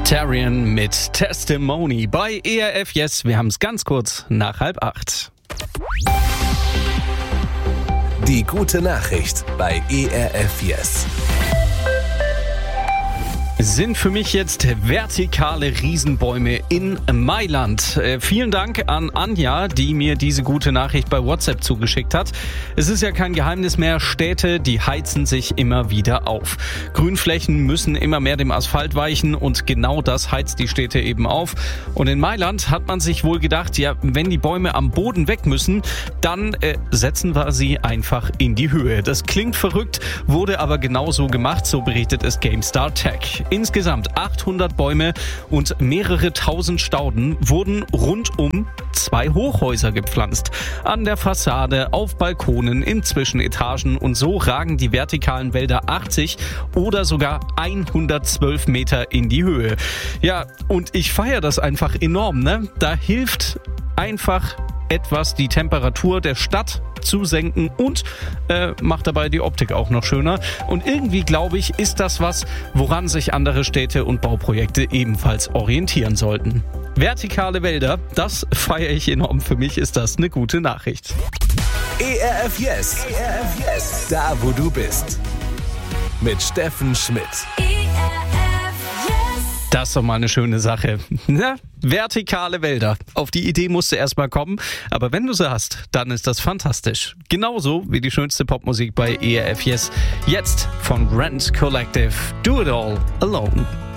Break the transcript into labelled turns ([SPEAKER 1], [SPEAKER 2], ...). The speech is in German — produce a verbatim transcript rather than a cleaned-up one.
[SPEAKER 1] Tarian mit Testimony bei E R F Yes. Wir haben es ganz kurz nach halb acht.
[SPEAKER 2] Die gute Nachricht bei E R F Yes.
[SPEAKER 1] Sind für mich jetzt vertikale Riesenbäume in Mailand. Äh, vielen Dank an Anja, die mir diese gute Nachricht bei WhatsApp zugeschickt hat. Es ist ja kein Geheimnis mehr, Städte, die heizen sich immer wieder auf. Grünflächen müssen immer mehr dem Asphalt weichen und genau das heizt die Städte eben auf. Und in Mailand hat man sich wohl gedacht, ja, wenn die Bäume am Boden weg müssen, dann äh, setzen wir sie einfach in die Höhe. Das klingt verrückt, wurde aber genauso gemacht, so berichtet es GameStar Tech. Insgesamt achthundert Bäume und mehrere tausend Stauden wurden rund um zwei Hochhäuser gepflanzt. An der Fassade, auf Balkonen, in Zwischenetagen und so ragen die vertikalen Wälder achtzig oder sogar hundertzwölf Meter in die Höhe. Ja, und ich feiere das einfach enorm, ne? Da hilft einfach etwas die Temperatur der Stadt zu senken und äh, macht dabei die Optik auch noch schöner. Und irgendwie, glaube ich, ist das was, woran sich andere Städte und Bauprojekte ebenfalls orientieren sollten. Vertikale Wälder, das feiere ich enorm. Für mich ist das eine gute Nachricht.
[SPEAKER 2] E R F Yes. E R F Yes. Da, wo du bist. Mit Steffen Schmidt.
[SPEAKER 1] Das ist doch mal eine schöne Sache. Ja, vertikale Wälder. Auf die Idee musst du erst mal kommen. Aber wenn du sie hast, dann ist das fantastisch. Genauso wie die schönste Popmusik bei E R F Yes. Jetzt von Rent Collective. Do It All Alone.